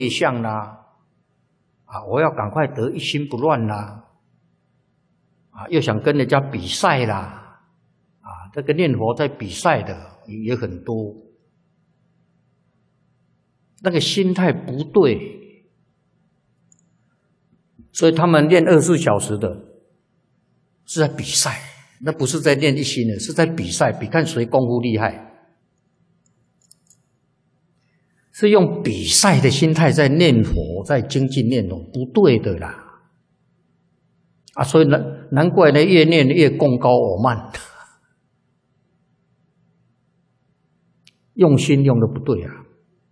对象啦，我要赶快得一心不乱啦，又想跟人家比赛啦，这个念佛在比赛的也很多，那个心态不对，所以他们练24小时的是在比赛，那不是在练一心的，是在比赛，比看谁功夫厉害。是用比赛的心态在念佛，在精进念佛，不对的啦！所以难怪呢，越念越功高我慢，用心用的不对啊！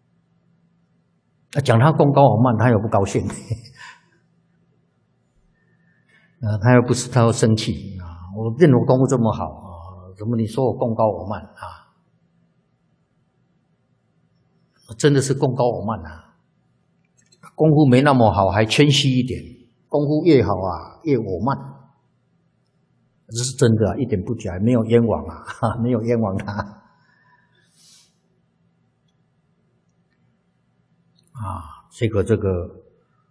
讲他功高我慢，他又不高兴，他又不是他又生气我念佛功夫这么好怎么你说我功高我慢真的是功高我慢功夫没那么好，还谦虚一点。功夫越好越我慢，这是真的一点不假，没有冤枉没有冤枉他这个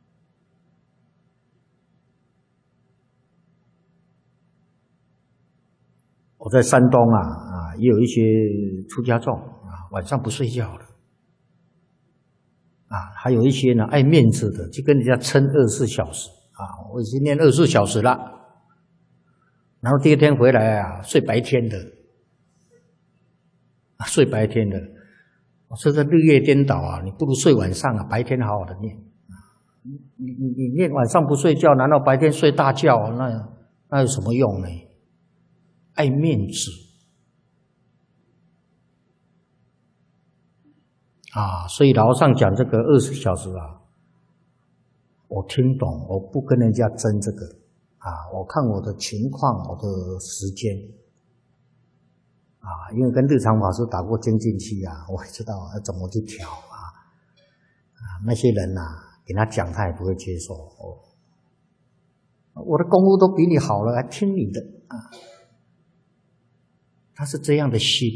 我在山东也有一些出家众晚上不睡觉了。还有一些呢爱面子的，就跟人家撑24小时我已经念24小时了，然后第二天回来睡白天的，睡白天的，我说这日夜颠倒你不如睡晚上白天好好的念你念晚上不睡觉，难道白天睡大觉那有什么用呢？爱面子所以老和尚讲这个20小时我听懂，我不跟人家争这个我看我的情况，我的时间因为跟日常法师打过精进期我也知道要怎么去调那些人给他讲他也不会接受我的功夫都比你好了，还听你的他是这样的心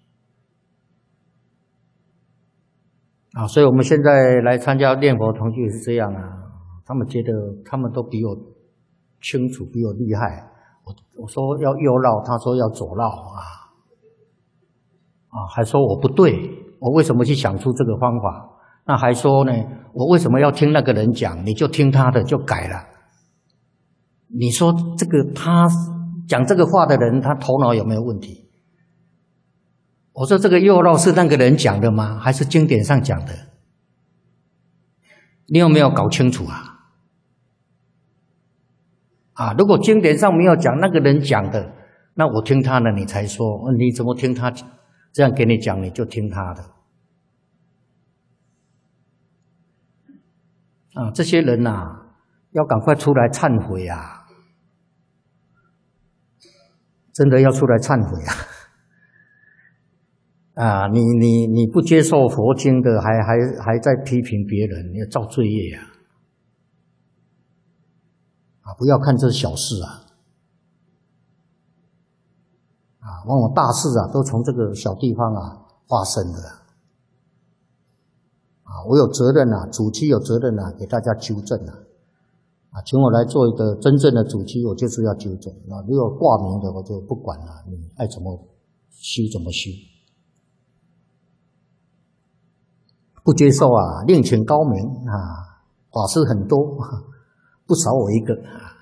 所以我们现在来参加念佛同居是这样他们觉得他们都比我清楚，比我厉害。我说要右绕，他说要左绕还说我不对，我为什么去想出这个方法？那还说呢，我为什么要听那个人讲？你就听他的就改了。你说这个他讲这个话的人，他头脑有没有问题？我说这个右绕是那个人讲的吗？还是经典上讲的？你有没有搞清楚如果经典上没有讲，那个人讲的，那我听他的，你才说你怎么听他这样给你讲，你就听他的这些人要赶快出来忏悔真的要出来忏悔你不接受佛经的，还在批评别人，你要造罪业不要看这小事往往大事都从这个小地方发生的我有责任主机有责任给大家纠正请我来做一个真正的主机，我就是要纠正如果挂名的我就不管了，你爱怎么修怎么修。不接受另请高明法师很多，不少我一个